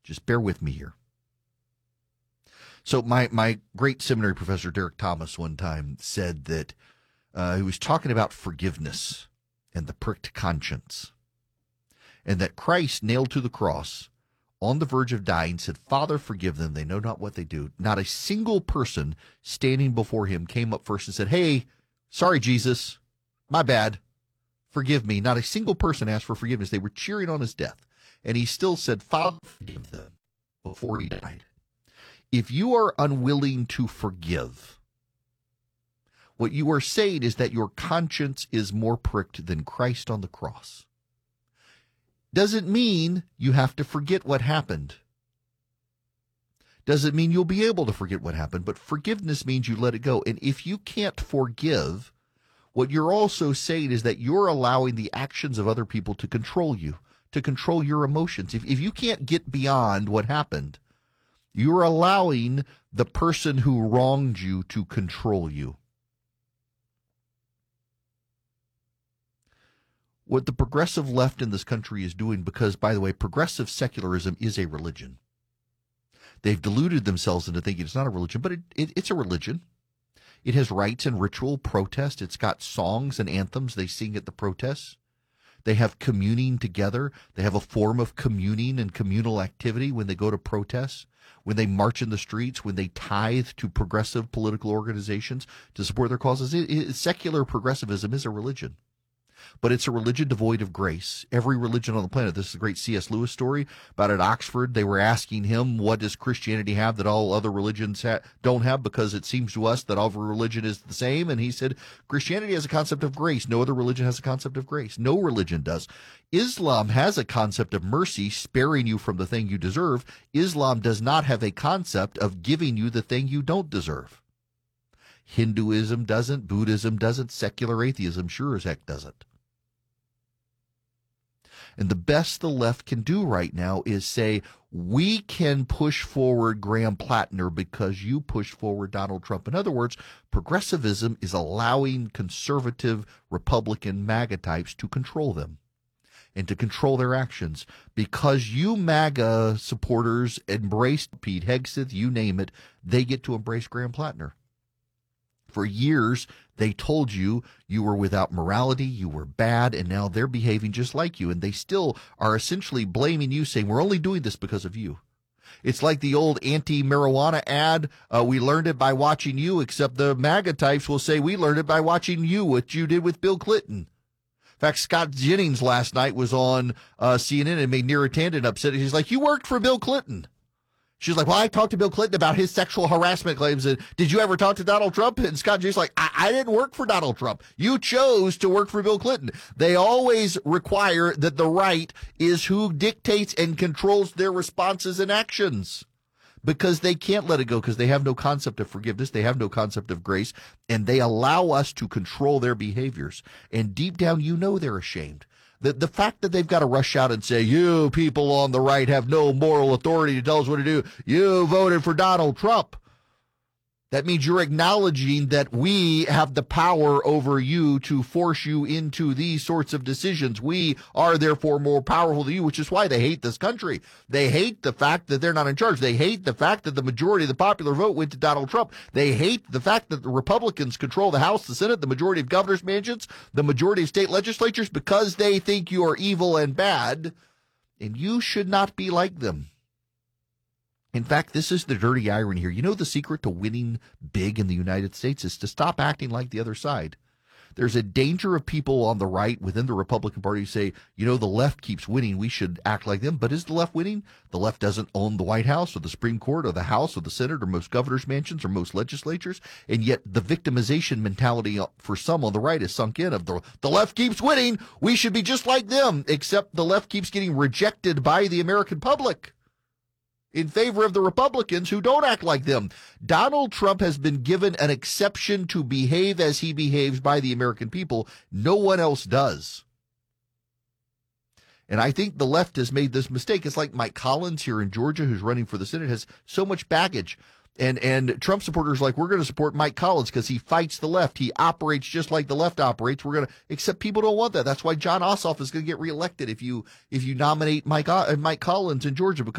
Just bear with me here. So my great seminary professor, Derek Thomas, one time said that he was talking about forgiveness and the pricked conscience, and that Christ nailed to the cross on the verge of dying said, "Father, forgive them. They know not what they do." Not a single person standing before him came up first and said, "Hey, sorry, Jesus, my bad. Forgive me." Not a single person asked for forgiveness. They were cheering on his death. And he still said, "Father, forgive them," before he died. If you are unwilling to forgive, what you are saying is that your conscience is more pricked than Christ on the cross. Doesn't mean you have to forget what happened. Doesn't mean you'll be able to forget what happened, but forgiveness means you let it go. And if you can't forgive, what you're also saying is that you're allowing the actions of other people to control you, to control your emotions. If you can't get beyond what happened, you're allowing the person who wronged you to control you. What the progressive left in this country is doing, because, by the way, progressive secularism is a religion. They've deluded themselves into thinking it's not a religion, but it's a religion. It has rites and ritual, protest. It's got songs and anthems they sing at the protests. They have communing together. They have a form of communing and communal activity when they go to protests, when they march in the streets, when they tithe to progressive political organizations to support their causes. Secular progressivism is a religion. But it's a religion devoid of grace. Every religion on the planet. This is a great C.S. Lewis story about at Oxford. They were asking him, what does Christianity have that all other religions don't have? Because it seems to us that all religion is the same. And he said, Christianity has a concept of grace. No other religion has a concept of grace. No religion does. Islam has a concept of mercy, sparing you from the thing you deserve. Islam does not have a concept of giving you the thing you don't deserve. Hinduism doesn't. Buddhism doesn't. Secular atheism sure as heck doesn't. And the best the left can do right now is say, we can push forward Graham Plattner because you pushed forward Donald Trump. In other words, progressivism is allowing conservative Republican MAGA types to control them and to control their actions. Because you MAGA supporters embraced Pete Hegseth, you name it, they get to embrace Graham Plattner. For years, they told you you were without morality, you were bad, and now they're behaving just like you. And they still are essentially blaming you, saying, we're only doing this because of you. It's like the old anti-marijuana ad, we learned it by watching you, except the MAGA types will say, we learned it by watching you, what you did with Bill Clinton. In fact, Scott Jennings last night was on CNN and made Neera Tanden upset. He's like, you worked for Bill Clinton. She's like, well, I talked to Bill Clinton about his sexual harassment claims. And did you ever talk to Donald Trump? And Scott J's like, I didn't work for Donald Trump. You chose to work for Bill Clinton. They always require that the right is who dictates and controls their responses and actions, because they can't let it go, because they have no concept of forgiveness. They have no concept of grace, and they allow us to control their behaviors. And deep down, you know they're ashamed. The fact that they've got to rush out and say, you people on the right have no moral authority to tell us what to do. You voted for Donald Trump. That means you're acknowledging that we have the power over you to force you into these sorts of decisions. We are therefore more powerful than you, which is why they hate this country. They hate the fact that they're not in charge. They hate the fact that the majority of the popular vote went to Donald Trump. They hate the fact that the Republicans control the House, the Senate, the majority of governor's mansions, the majority of state legislatures, because they think you are evil and bad, and you should not be like them. In fact, this is the dirty irony here. You know, the secret to winning big in the United States is to stop acting like the other side. There's a danger of people on the right within the Republican Party who say, you know, the left keeps winning, we should act like them. But is the left winning? The left doesn't own the White House or the Supreme Court or the House or the Senate or most governor's mansions or most legislatures. And yet the victimization mentality for some on the right is sunk in of the left keeps winning, we should be just like them, except the left keeps getting rejected by the American public in favor of the Republicans who don't act like them. Donald Trump has been given an exception to behave as he behaves by the American people. No one else does. And I think the left has made this mistake. It's like Mike Collins here in Georgia, who's running for the Senate, has so much baggage. And Trump supporters are like, we're going to support Mike Collins because he fights the left. He operates just like the left operates. We're going to, except people don't want that. That's why John Ossoff is going to get reelected if you nominate Mike Collins in Georgia, because